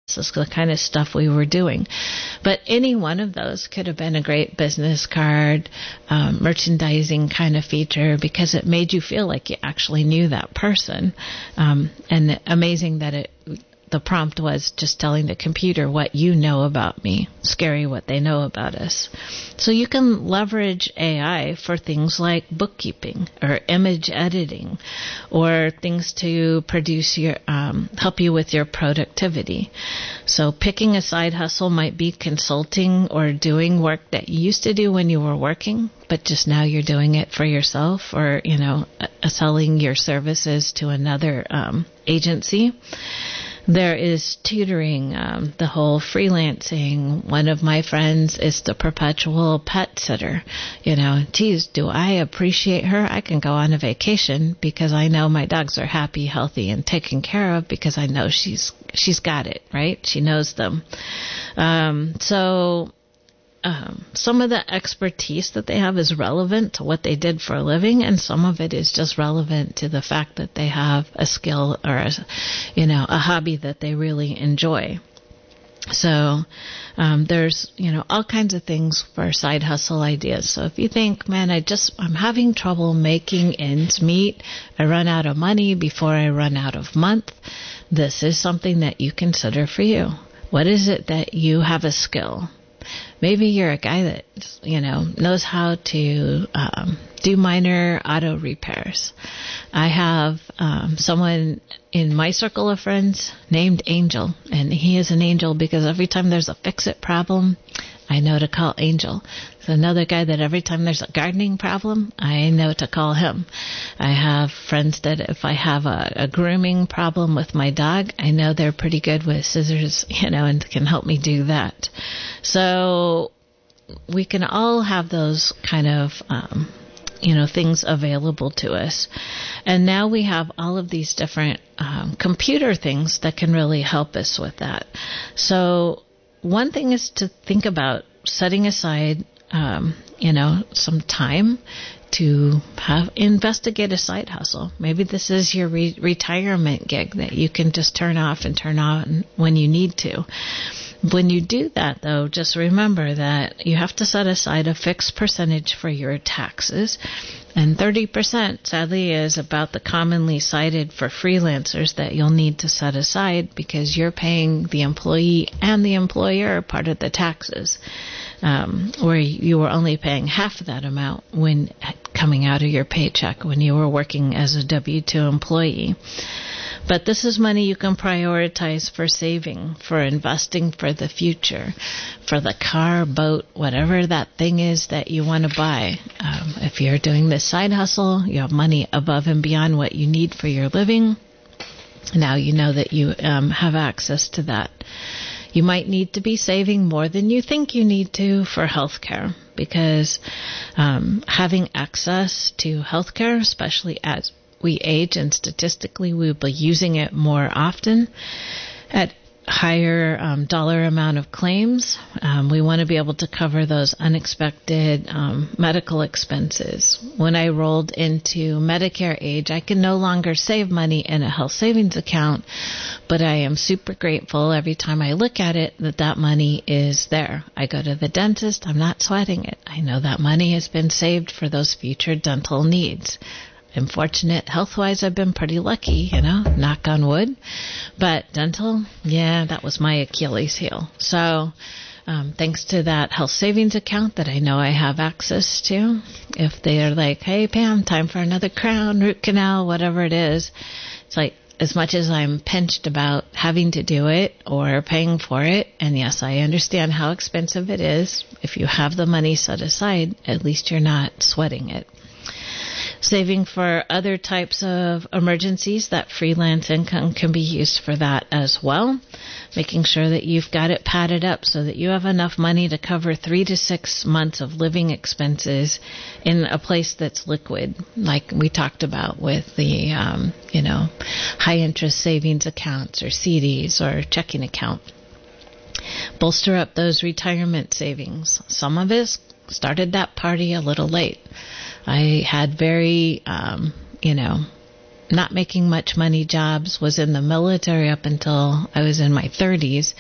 is the kind of stuff we were doing. But any one of those could have been a great business card, merchandising kind of feature, because it made you feel like you actually knew that person. And amazing that the prompt was just telling the computer what you know about me. Scary what they know about us. So you can leverage AI for things like bookkeeping or image editing or things to produce help you with your productivity. So picking a side hustle might be consulting or doing work that you used to do when you were working, but just now you're doing it for yourself, or, selling your services to another agency. There is tutoring, the whole freelancing. One of my friends is the perpetual pet sitter. Geez, do I appreciate her? I can go on a vacation because I know my dogs are happy, healthy, and taken care of because I know she's got it, right? She knows them. Some of the expertise that they have is relevant to what they did for a living, and some of it is just relevant to the fact that they have a skill or a hobby that they really enjoy. So there's all kinds of things for side hustle ideas. So if you think, man, I'm having trouble making ends meet, I run out of money before I run out of month, this is something that you consider for you. What is it that you have a skill? Maybe you're a guy that, knows how to do minor auto repairs. I have someone in my circle of friends named Angel, and he is an angel because every time there's a fix-it problem, I know to call Angel. So another guy that every time there's a gardening problem, I know to call him. I have friends that if I have a grooming problem with my dog, I know they're pretty good with scissors, and can help me do that. So we can all have those kind of, things available to us. And now we have all of these different computer things that can really help us with that. So one thing is to think about setting aside, some time to investigate a side hustle. Maybe this is your retirement gig that you can just turn off and turn on when you need to. When you do that, though, just remember that you have to set aside a fixed percentage for your taxes. And 30%, sadly, is about the commonly cited for freelancers that you'll need to set aside because you're paying the employee and the employer part of the taxes, where you were only paying half that amount when coming out of your paycheck when you were working as a W-2 employee. But this is money you can prioritize for saving, for investing for the future, for the car, boat, whatever that thing is that you want to buy. If you're doing this side hustle, you have money above and beyond what you need for your living. Now you know that you have access to that. You might need to be saving more than you think you need to for healthcare, because having access to healthcare, especially as we age and statistically we'll be using it more often at higher dollar amount of claims. We want to be able to cover those unexpected medical expenses. When I rolled into Medicare age, I can no longer save money in a health savings account, but I am super grateful every time I look at it that money is there. I go to the dentist, I'm not sweating it. I know that money has been saved for those future dental needs. I'm fortunate health-wise, I've been pretty lucky, knock on wood. But dental, that was my Achilles heel. So thanks to that health savings account that I know I have access to, if they're like, hey, Pam, time for another crown, root canal, whatever it is, it's like, as much as I'm pinched about having to do it or paying for it, and yes, I understand how expensive it is, if you have the money set aside, at least you're not sweating it. Saving for other types of emergencies, that freelance income can be used for that as well. Making sure that you've got it padded up so that you have enough money to cover 3 to 6 months of living expenses in a place that's liquid, like we talked about with the, high interest savings accounts or CDs or checking account. Bolster up those retirement savings. Some of us started that party a little late. I had very, not making much money jobs, was in the military up until I was in my 30s,